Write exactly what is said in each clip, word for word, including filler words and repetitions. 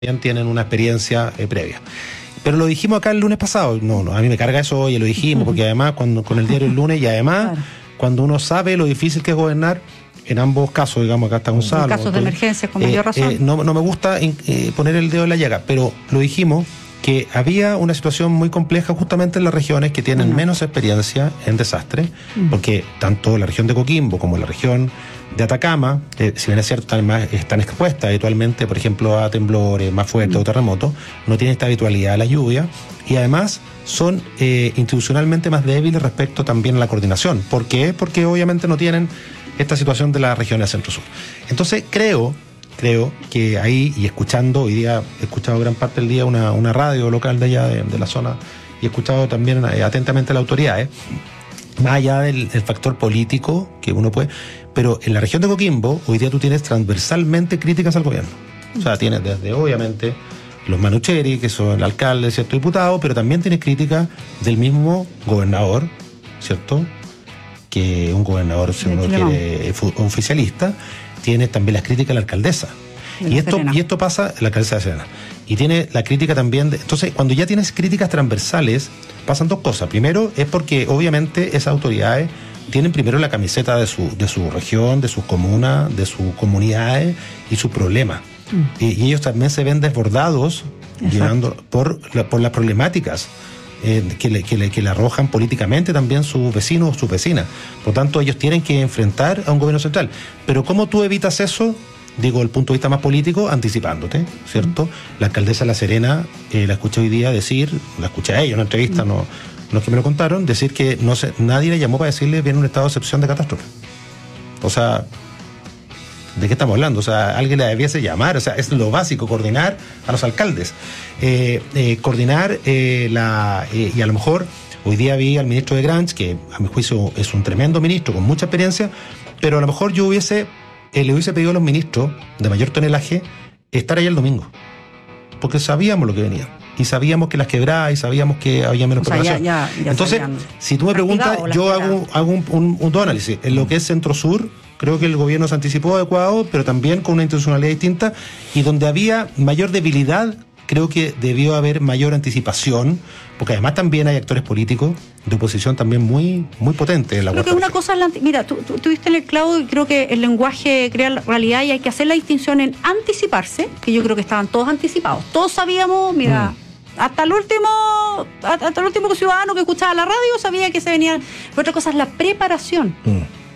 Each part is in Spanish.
tienen una experiencia eh, previa. Pero lo dijimos acá el lunes pasado. No, no, a mí me carga eso hoy, lo dijimos, porque además cuando con el diario el lunes y además claro. cuando uno sabe lo difícil que es gobernar, en ambos casos, digamos, acá está Gonzalo. En casos de entonces, emergencia, con mayor eh, razón. Eh, no, no me gusta eh, poner el dedo en la llaga, pero lo dijimos que había una situación muy compleja justamente en las regiones que tienen uh-huh. menos experiencia en desastre, uh-huh. porque tanto la región de Coquimbo como la región de Atacama, eh, si bien es cierto, están, más, están expuestas habitualmente, por ejemplo, a temblores más fuertes uh-huh. o terremotos, no tienen esta habitualidad a la lluvia y además son eh, institucionalmente más débiles respecto también a la coordinación. ¿Por qué? Porque obviamente no tienen esta situación de la región del centro-sur. Entonces creo... Creo que ahí, y escuchando, hoy día he escuchado gran parte del día una, una radio local de allá, de, de la zona, y he escuchado también eh, atentamente a la autoridad, ¿eh? más allá del, del factor político que uno puede, pero en la región de Coquimbo, hoy día tú tienes transversalmente críticas al gobierno. O sea, tienes desde, obviamente, los Manucheri, que son el alcalde, cierto diputado, pero también tienes críticas del mismo gobernador, ¿cierto? Que un gobernador, si uno quiere, oficialista. Tiene también las críticas a la alcaldesa. Y esto, y esto pasa, la alcaldesa de Serena. Y tiene la crítica también de, entonces, cuando ya tienes críticas transversales, pasan dos cosas. Primero, es porque obviamente esas autoridades tienen primero la camiseta de su, de su región, de sus comunas, de sus comunidades y sus problemas. Mm. Y, y ellos también se ven desbordados llevando, por, por las problemáticas eh, que, le, que, le, que le arrojan políticamente también sus vecinos o sus vecinas. Por tanto, ellos tienen que enfrentar a un gobierno central. Pero ¿cómo tú evitas eso? Digo, desde el punto de vista más político, anticipándote, ¿cierto? Mm. La alcaldesa de La Serena, eh, la escuché hoy día decir, la escuché a ella en una entrevista, mm. no, no es que me lo contaron, decir que no se, nadie le llamó para decirle viene un estado de excepción de catástrofe. O sea, ¿de qué estamos hablando? O sea, alguien le debiese llamar, o sea, es lo básico, coordinar a los alcaldes. Eh, eh, coordinar eh, la... Eh, y a lo mejor, hoy día vi al ministro de Granch, que a mi juicio es un tremendo ministro, con mucha experiencia, pero a lo mejor yo hubiese... Eh, le hubiese pedido a los ministros de mayor tonelaje estar ahí el domingo, porque sabíamos lo que venía y sabíamos que las quebradas y sabíamos que había menos preparación. Ya, ya, ya entonces, si tú me preguntas, yo hago, hago un, un, un análisis en lo que es centro-sur. Creo que el gobierno se anticipó adecuado, pero también con una institucionalidad distinta, y donde había mayor debilidad, creo que debió haber mayor anticipación, porque además también hay actores políticos de oposición también muy muy potentes en la Creo que una cosa es la, mira, tú, tú, tú diste en el clavo, y creo que el lenguaje crea la realidad, y hay que hacer la distinción en anticiparse, que yo creo que estaban todos anticipados. Todos sabíamos, mira, mm. hasta el último hasta el último ciudadano que escuchaba la radio sabía que se venían. Pero otra cosa es la preparación. Mm.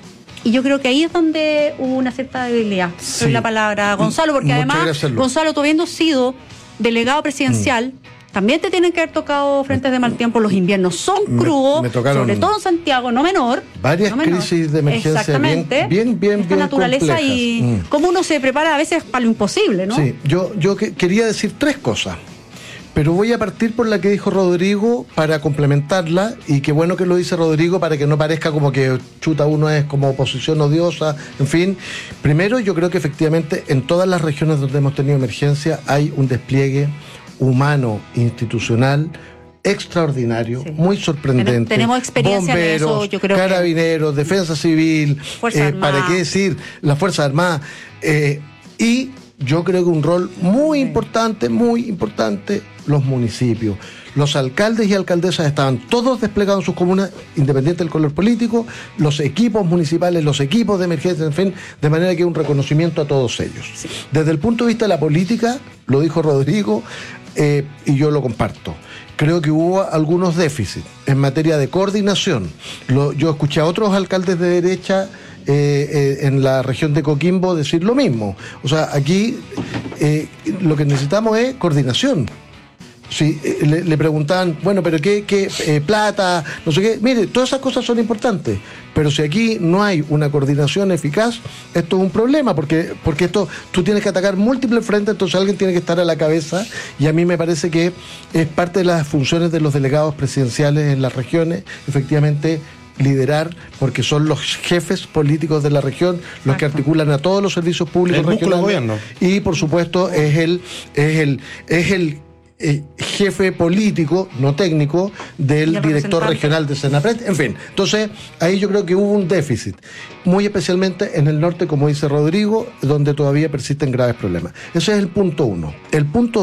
Y yo creo que ahí es donde hubo una cierta debilidad. Sí. Es la palabra, Gonzalo, porque Muchas además, Gonzalo, tú habiendo sido delegado presidencial, mm. también te tienen que haber tocado frentes de mal tiempo. Los inviernos son crudos, me, me sobre todo en Santiago, no menor. Varias no menor. crisis de emergencia. Exactamente. Bien, bien, bien. Esta bien naturaleza complejas. Y mm. cómo uno se prepara a veces para lo imposible, ¿no? Sí, yo, yo que, quería decir tres cosas. Pero voy a partir por la que dijo Rodrigo para complementarla, y qué bueno que lo dice Rodrigo para que no parezca como que chuta uno es como oposición odiosa, en fin. Primero, yo creo que efectivamente en todas las regiones donde hemos tenido emergencia hay un despliegue humano, institucional, extraordinario, sí. muy sorprendente. Tenemos, tenemos experiencia Bomberos, en eso, yo creo carabineros, que... defensa civil, eh, para qué decir, las Fuerzas Armadas, eh, y yo creo que un rol muy importante, muy importante, los municipios. Los alcaldes y alcaldesas estaban todos desplegados en sus comunas, independiente del color político, los equipos municipales, los equipos de emergencia, en fin, de manera que un reconocimiento a todos ellos. Sí. Desde el punto de vista de la política, lo dijo Rodrigo, eh, y yo lo comparto. Creo que hubo algunos déficits en materia de coordinación. Lo, yo escuché a otros alcaldes de derecha Eh, eh, en la región de Coquimbo decir lo mismo. O sea, aquí eh, lo que necesitamos es coordinación. Si eh, le, le preguntaban, bueno, pero qué, qué eh, plata, no sé qué. Mire, todas esas cosas son importantes, pero si aquí no hay una coordinación eficaz, esto es un problema, porque, porque esto tú tienes que atacar múltiples frentes, entonces alguien tiene que estar a la cabeza, y a mí me parece que es parte de las funciones de los delegados presidenciales en las regiones, efectivamente, liderar, porque son los jefes políticos de la región los que articulan a todos los servicios públicos el regionales, y por supuesto es el es el es el eh, jefe político, no técnico, del director regional de Senapred, en fin. Entonces, ahí yo creo que hubo un déficit, muy especialmente en el norte, como dice Rodrigo, donde todavía persisten graves problemas. Ese es el punto uno. El punto